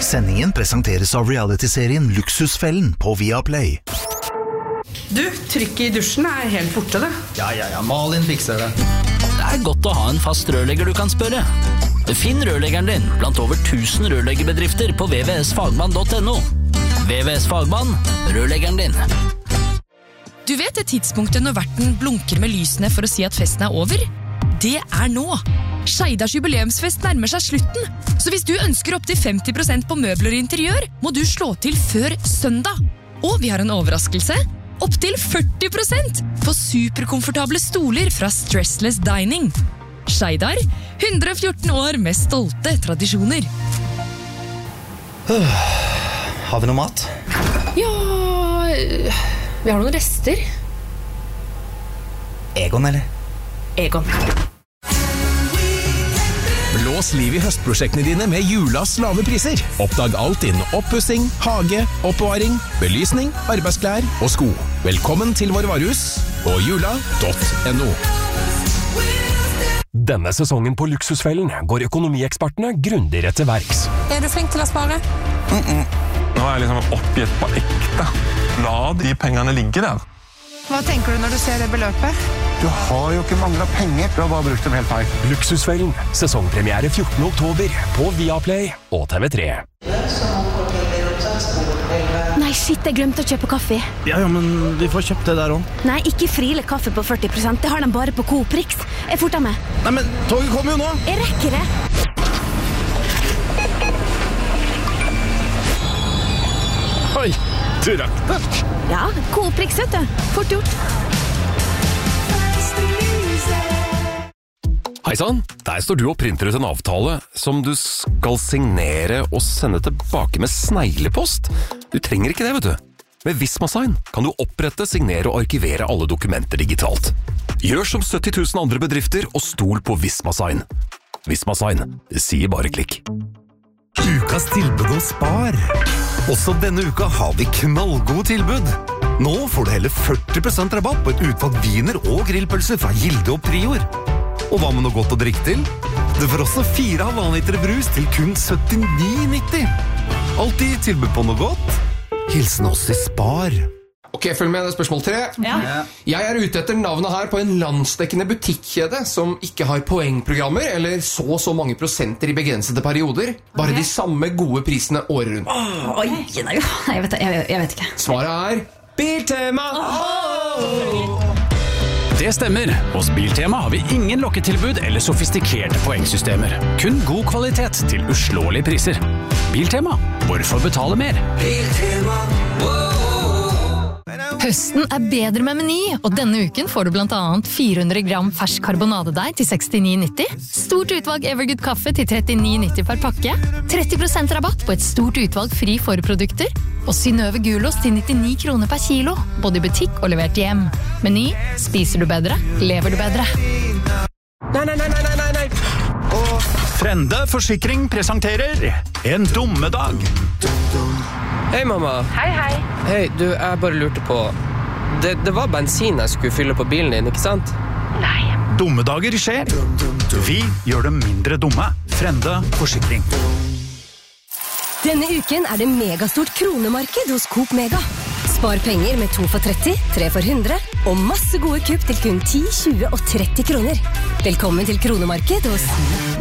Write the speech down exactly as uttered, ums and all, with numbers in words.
Sendingen presenteres av reality-serien Luksusfellen på Viaplay. Du, trykket i dusjen er helt borte det. Ja, ja, ja, Malin fikser det. Det er godt å ha en fast rørlegger du kan spørre. Finn rørleggeren din blant over tusen rørleggerbedrifter på w w w punktum fagmann punktum no. W W S Fagmann, rørleggeren din. Du vet det tidspunktet når verten blunker med lysene for å si at festen er over? Det er nå. Skeidars jubileumsfest nærmer seg slutten, så hvis du ønsker opp til femti prosent på møbler og interiør, må du slå til før søndag. Og vi har en overraskelse. Opp til førti prosent på superkomfortable stoler fra Stressless Dining. Skeidar, hundre og fjorten år med stolte tradisjoner. Uh, har vi noe mat? Ja, vi har noen rester. Egon, eller? Egon. Blås liv i høstprosjektene dine med Julas lave priser. Oppdag alt innen oppussing, hage, oppbevaring, belysning, arbeidsklær og sko. Velkommen til vår varehus på jula punktum no. Denne sesongen på Luksusfellen går økonomiekspertene grundigere til verks. Er du flink til å spare? Mm -mm. Nå er jeg liksom oppgitt på ekte. La de pengene ligge der. Hva tenker du når du ser det beløpet? Du har jo ikke manglet penger, du har bare brukt dem helt feil. Luksusfellen, sesongpremiere fjortende oktober på Viaplay og T V tre. Nei, shit, jeg glemte å kjøpe kaffe. Ja, ja, men vi får kjøpt det der også. Nei, ikke Friele kaffe på førti prosent, det har de bare på Coop Rix. Jeg forter meg. Nei, men toget kommer jo nå. Jeg rekker det. Oi, du rakk det. Ja, Coop Rix, vet du. Fort gjort. Heisann, der står du og printer ut en avtale som du skal signere og sende tilbake med sneglepost. Du trenger ikke det, vet du. Med Vismasign kan du opprette, signere og arkivere alle dokumenter digitalt. Gjør som sytti tusen andre bedrifter og stol på Vismasign. Vismasign, det sier bare klikk. Ukas tilbud hos Spar. Også denne uka har vi knallgode tilbud. Nå får du hele førti prosent rabatt på et utvalg viner og grillpølser fra Gilde og Prior. Og hva med noe godt å drikke til? Du får også fire halvannen liter brus til kun syttini nitti. Alltid tilbud på noe godt. Hilsen oss i Spar. Ok, følg med, det er spørsmål tre. Ja. Jeg er ute etter navnet her på en landsdekkende butikkjede som ikke har poengprogrammer, eller så og så mange prosenter i begrensede perioder. Bare Ok. de samme gode prisene året rundt. Åh, oi, nei, jeg vet, jeg, jeg vet ikke. Svaret er Biltema! Det stemmer. Hos Biltema har vi ingen lokketilbud eller sofistikerte poengsystemer. Kun god kvalitet til uslåelige priser. Biltema. Hvorfor betale mer? Biltema. Høsten er bedre med Meny, og denne uken får du blant annet fire hundre gram fersk karbonadedeig til sekstini nitti, stort utvalg Evergood kaffe til trettini nitti per pakke, tretti prosent rabatt på et stort utvalg fri forprodukter, og Synnøve gulost til nittini kroner per kilo, både i butikk og levert hjem. Meny, spiser du bedre, lever du bedre. Nei, nei, nei, nei, nei, nei. Og Frende Forsikring presenterer En dummedag. Hei, mamma. Hei, hei. Hei, du, jeg bare lurte på... Det, det var bensin jeg skulle fylle på bilen din, ikke sant? Nei. Dummedager skjer. Vi gjør dem mindre dumme. Frende Forsikring. Denne uken er det megastort kronemarked hos Coop Mega. Spar penger med to for tretti, tre for hundre, og masse gode kupp til kun ti, tjue og tretti kroner. Velkommen til kronemarked hos